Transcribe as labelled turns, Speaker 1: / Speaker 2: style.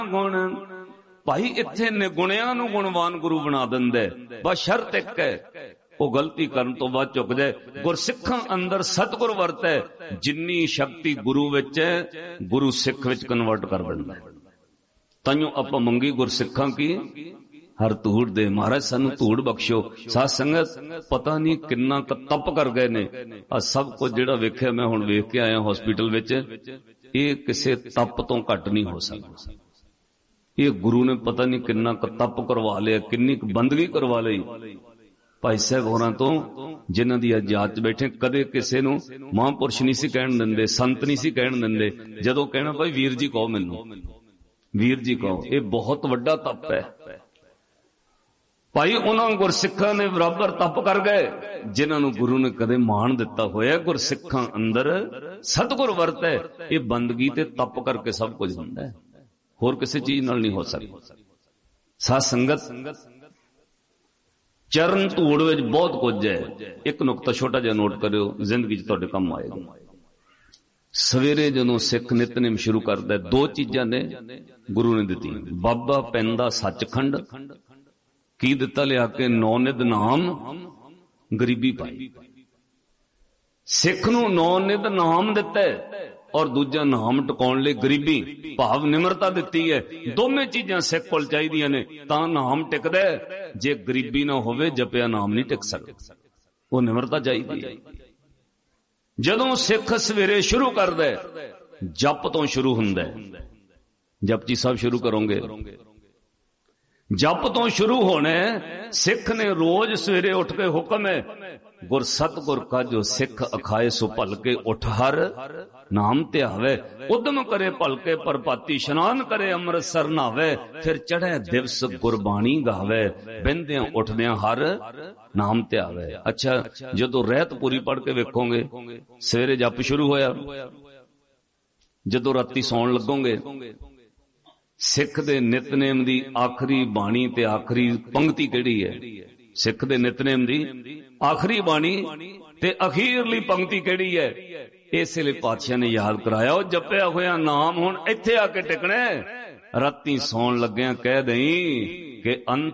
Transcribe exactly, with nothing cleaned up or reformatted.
Speaker 1: गुण भाई इत्थे निगुणियां नूं गुणवान गुरु बना दिंदा है। बस शर्त एक है, वो गलती करन तो बाद झुक जाए। गुरसिखां अंदर सतगुर वरतै, जिन्नी शक्ति गुरु विच है गुरु सिख विच कन्वर्ट कर दिंदा है। ताइयों आपां मंगी गुरसिखां की हर धूड़ दे, महाराज सानू धूड़ बख्शो। साध संगत पता नहीं किन्ना क तप कर गए ने। आ सब कुछ जिहड़ा वेखिया मैं हुण वेख के आया हॉस्पिटल विच, ये किसी तप तो घट नहीं हो सकता। ये गुरु ने पता नहीं किन्ना क तप करवा लिया, किन्नी क बंदगी करवा लई भाई साहब होरां तो, जिन्हां दी अज याद च बैठे। कदे किसी नूं महापुरुष नहीं सी कहण दिंदे, संत नहीं सी कहण दिंदे। जदों कहना भाई वीर जी कहो, मैनूं वीर जी कहो, ये बहुत वड्डा तप है भाई। उन्होंने गुरसिखां ने बराबर तप कर गए जिन्होंने गुरु ने कदे मान दिता होया। गुरसिखां अंदर सतगुर वरत है, ये बंदगी ते तप करके सब कुछ हुंदा है, होर किसी चीज नाल नहीं हो सकता। साध संगत चरण धूड़ विच बहुत कुछ है। एक नुकता छोटा जिहा नोट करियो, जिंदगी च तुहाडे काम आएगा। सवेरे जदों सिख नितनेम शुरू करदा, दो चीजां ने गुरु ने दित्ती। बाबा पैंदा सचखंड की दिता लिया के नौ निध नाम गरीबी पाई। सिख नूं नौ निध नाम दिता है और दूजा नाम टकाउण लई गरीबी भाव निमरता दिती है। दोवें चीजां सिख कोल चाहीदियां ने तां नाम टिकदा है। जे गरीबी ना होवे जपिया नाम नहीं टिक सकदा, वो निमरता चाहीदी है। जदों सिख सवेरे शुरू करदा है, जप तो शुरू हुंदा है। जपजी साहब शुरू करोगे, जप तो शुरू होने। सिख ने रोज सवेरे उठ के हुक्म है, गुर सतगुर का जो सिख अखाए सो भलके उठ हर नाम ध्यावे। उदम करे भलके परपाती स्नान करे अमृतसर नहावे। फिर चढ़े दिवस गुरबाणी गावे, बहिंदियां उठदियां हर नाम ध्यावे। अच्छा, जदों रहत पूरी पढ़ के वेखोगे सवेरे जप शुरू होया, जदों राती सौण लगोगे सिख दे नितनेम दी आखिरी बाणी ते आखिरी पंक्ति किहड़ी है? सिख दे नितनेम दी आखिरी बाणी ते अखीरली पंक्ति किहड़ी है? इसलिए पातशाह ने याद कराया, ओ जपया होया नाम हुण इत्थे आके टिकना। राती सौण लग्गियां कह दई कि अंत